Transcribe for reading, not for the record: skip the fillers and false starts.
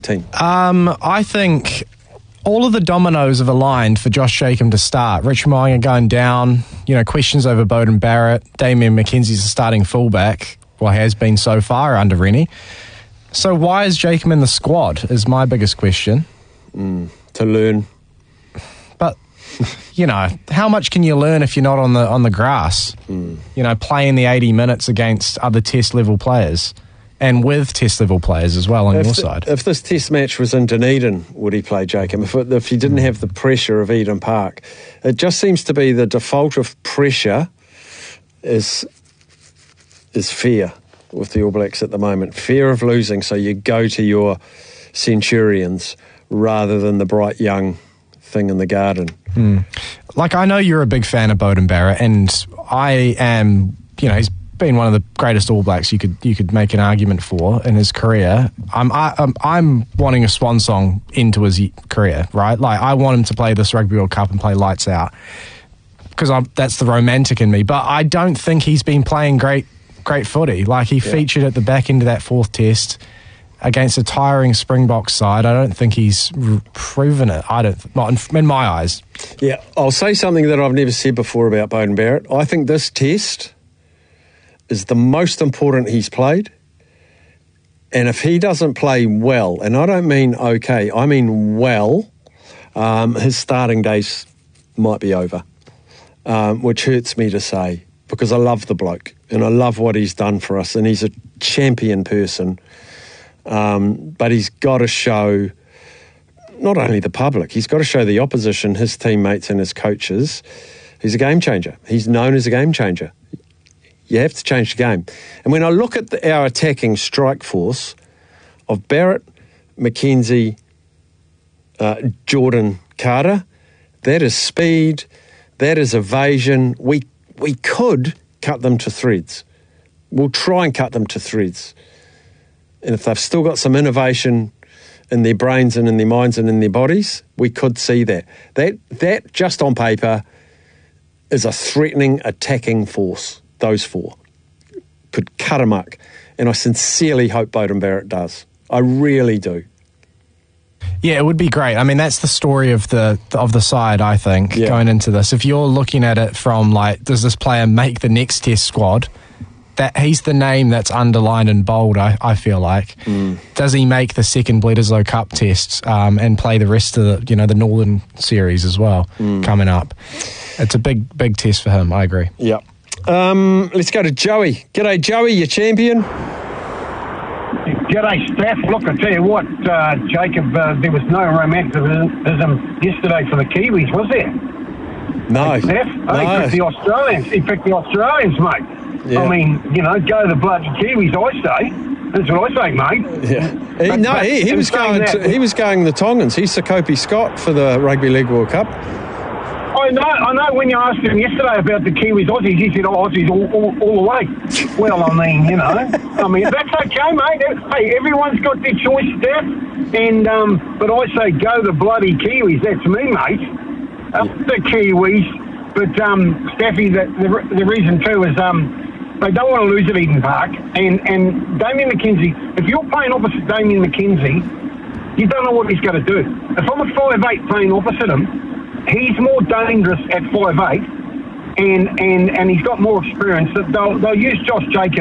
team? I think all of the dominoes have aligned for Josh Jacomb to start. Richard Mo'unga going down, questions over Beauden Barrett. Damian McKenzie's a starting fullback, has been so far under Rennie. So why is Jacomb in the squad is my biggest question. To learn. But, how much can you learn if you're not on the grass? Playing the 80 minutes against other test-level players. And with test-level players as well on your side. If this test match was in Dunedin, would he play Jacomb? If he didn't have the pressure of Eden Park? It just seems to be the default of pressure is fear with the All Blacks at the moment. Fear of losing, so you go to your Centurions rather than the bright young thing in the garden. I know you're a big fan of Beauden Barrett, and I am, he's been one of the greatest All Blacks you could make an argument for in his career. I'm wanting a swan song into his career, right? I want him to play this Rugby World Cup and play lights out because that's the romantic in me. But I don't think he's been playing great footy. He featured at the back end of that fourth test against a tiring Springboks side. I don't think he's proven it. Not in my eyes. Yeah, I'll say something that I've never said before about Beauden Barrett. I think this test is the most important he's played. And if he doesn't play well, and I don't mean okay, I mean well, his starting days might be over, which hurts me to say because I love the bloke and I love what he's done for us and he's a champion person. But he's got to show not only the public, he's got to show the opposition, his teammates and his coaches, he's a game changer. He's known as a game changer. You have to change the game. And when I look at our attacking strike force of Barrett, McKenzie, Jordan Carter, that is speed, that is evasion. We could cut them to threads. We'll try and cut them to threads. And if they've still got some innovation in their brains and in their minds and in their bodies, we could see that. That just on paper is a threatening attacking force. Those four could cut amok. And I sincerely hope Beauden Barrett does. I really do. Yeah, it would be great. I mean, that's the story of the side, I think, going into this. If you're looking at it from, does this player make the next test squad? That he's the name that's underlined in bold, I feel like. Does he make the second Bledisloe Cup test and play the rest of the Northern Series as well coming up? It's a big test for him, I agree. Yeah. Let's go to Joey. G'day, Joey, you champion. G'day, Steph. Look, I tell you what, Jacob, there was no romanticism yesterday for the Kiwis, was there? No. Hey, Steph? No. He picked the Australians. He picked the Australians, mate. Yeah. I mean, go the bloody Kiwis, I say. That's what I say, mate. Yeah. He was going the Tongans. He's Sokopi Scott for the Rugby League World Cup. I know when you asked him yesterday about the Kiwis Aussies, he said, Aussies all the way. Well, I mean, that's okay, mate. Hey, everyone's got their choice, Steph. And, but I say go the bloody Kiwis. That's me, mate. The Kiwis. But, Steffi, the reason too is they don't want to lose at Eden Park. And Damian McKenzie, if you're playing opposite Damian McKenzie, you don't know what he's going to do. If I'm a 5'8" playing opposite him, he's more dangerous at 5'8", and he's got more experience. They'll use Josh Jacobs